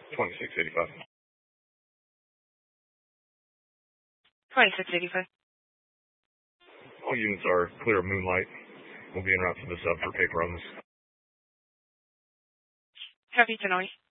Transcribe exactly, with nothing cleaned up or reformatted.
twenty-six eighty-five. twenty-six eighty-five. All units are clear of Moonlight. We'll be en route to the sub for paper on this. Copy, Denali.